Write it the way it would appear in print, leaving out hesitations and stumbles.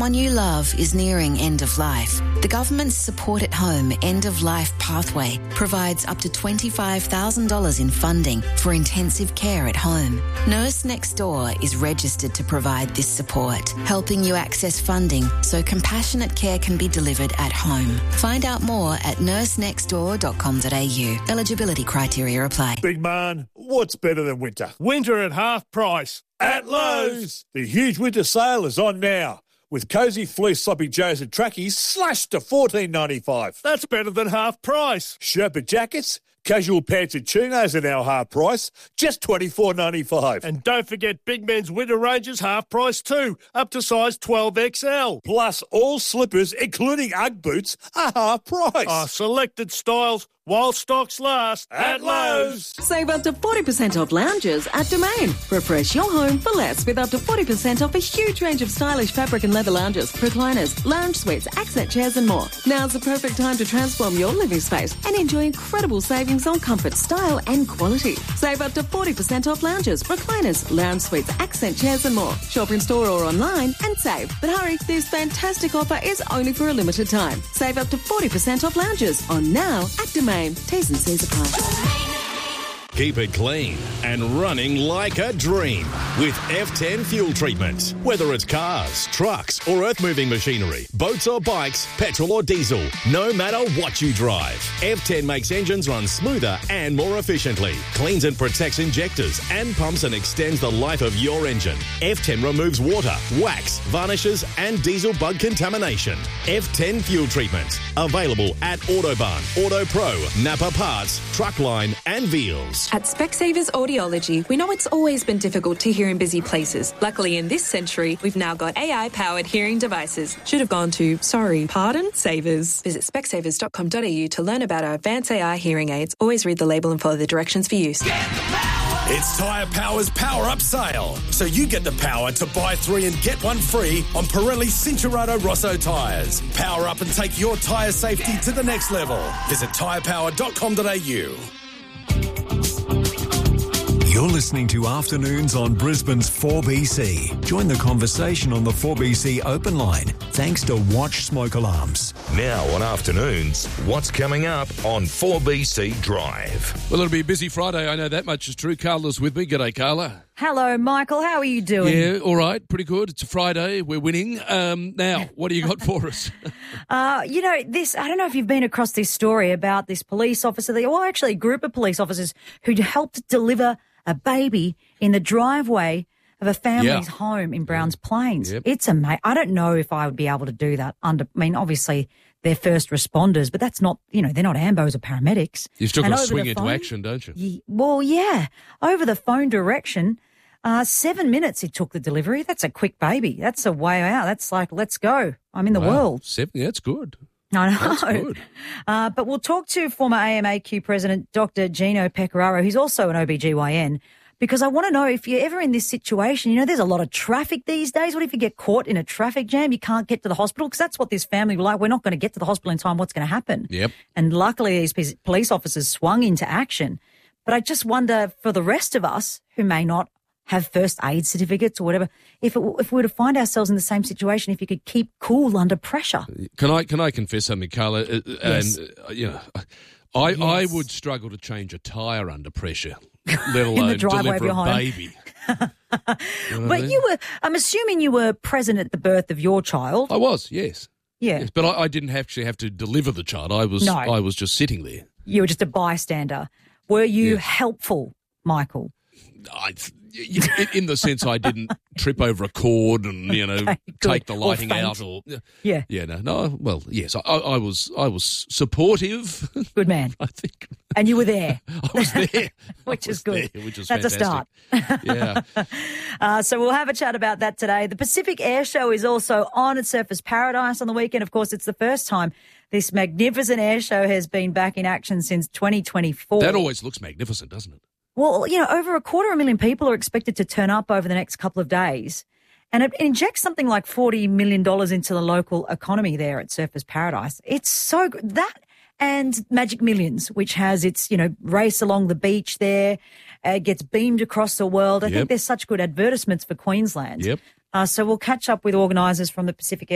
someone you love is nearing end of life, the government's Support at Home End of Life Pathway provides up to $25,000 in funding for intensive care at home. Nurse Next Door is registered to provide this support, helping you access funding so compassionate care can be delivered at home. Find out more at nursenextdoor.com.au. Eligibility criteria apply. Big man, what's better than winter? Winter at half price. At Lowe's. The huge winter sale is on now, with cosy fleece sloppy joes and trackies slashed to $14.95. That's better than half price. Sherpa jackets, casual pants and chinos are now half price, just $24.95. And don't forget Big Men's winter ranges half price too, up to size 12XL. Plus all slippers, including Ugg boots, are half price. Selected styles while stocks last at Lowe's. Save up to 40% off lounges at Domain. Refresh your home for less with up to 40% off a huge range of stylish fabric and leather lounges, recliners, lounge suites, accent chairs and more. Now's the perfect time to transform your living space and enjoy incredible savings on comfort, style and quality. Save up to 40% off lounges, recliners, lounge suites, accent chairs and more. Shop in store or online and save. But hurry, this fantastic offer is only for a limited time. Save up to 40% off lounges on now at Domain. T's and C's apply. Keep it clean and running like a dream with F10 fuel treatment. Whether it's cars, trucks or earth-moving machinery, boats or bikes, petrol or diesel, no matter what you drive, F10 makes engines run smoother and more efficiently, cleans and protects injectors and pumps and extends the life of your engine. F10 removes water, wax, varnishes and diesel bug contamination. F10 fuel treatment. Available at Autobahn, Auto Pro, Napa Parts, Truckline and Veals. At Specsavers Audiology, we know it's always been difficult to hear in busy places. Luckily, in this century, we've now got AI-powered hearing devices. Should have gone to, Savers. Visit specsavers.com.au to learn about our advanced AI hearing aids. Always read the label and follow the directions for use. It's Tyre Power's Power Up Sale. So you get the power to buy 3 and get 1 free on Pirelli Cincherato Rosso tyres. Power up and take your tyre safety to the next level. Visit tyrepower.com.au. You're listening to Afternoons on Brisbane's 4BC. Join the conversation on the 4BC open line thanks to Watch Smoke Alarms. Now on Afternoons, what's coming up on 4BC Drive? Well, it'll be a busy Friday. I know that much is true. Carla's with me. G'day, Carla. Hello, Michael. How are you doing? Yeah, all right. Pretty good. It's a Friday. We're winning. Now, what do you got for us? I don't know if you've been across this story about this police officer, actually a group of police officers who helped deliver a baby in the driveway of a family's home in Browns Plains. Yep. It's amazing. I don't know if I would be able to do that obviously they're first responders, but that's not, they're not ambos or paramedics. You've still got to swing into action, don't you? Over the phone direction, 7 minutes it took the delivery. That's a quick baby. That's a way out. That's like, let's go. I'm in the world. 7, that's good. I know. That's good. But we'll talk to former AMAQ President Dr. Gino Pecoraro, who's also an OBGYN, because I want to know if you're ever in this situation. There's a lot of traffic these days. What if you get caught in a traffic jam? You can't get to the hospital, because that's what this family were like. We're not going to get to the hospital in time. What's going to happen? Yep. And luckily these police officers swung into action. But I just wonder for the rest of us who may not have first aid certificates or whatever, if we were to find ourselves in the same situation, if you could keep cool under pressure. Can I confess something, Carla? Yes. I would struggle to change a tyre under pressure, let alone deliver a baby. But I'm assuming you were present at the birth of your child. I was, yes. Yeah. Yes, but I didn't actually have to deliver the child. I was just sitting there. You were just a bystander. Were you helpful, Michael? In the sense I didn't trip over a cord and take the lighting out or well, yes, I was supportive. Good man. I think. And you were there. I was there. Which is good. Which is That's fantastic. a start. Yeah. So we'll have a chat about that today. The Pacific Air Show is also on at Surfers Paradise on the weekend. Of course, it's the first time this magnificent air show has been back in action since 2024. That always looks magnificent, doesn't it? Well, over 250,000 people are expected to turn up over the next couple of days. And it injects something like $40 million into the local economy there at Surfers Paradise. It's so good. That and Magic Millions, which has its, race along the beach there, gets beamed across the world. I think there's such good advertisements for Queensland. Yep. So we'll catch up with organisers from the Pacific